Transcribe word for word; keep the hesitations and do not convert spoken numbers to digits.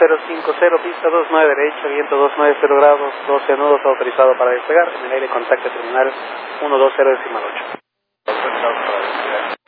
cero cinco cero, pista dos nueve derecha, viento dos nueve cero grados, doce nudos, autorizado para despegar. En el aire, contacto terminal uno dos cero decimal ocho. Autorizado para despegar.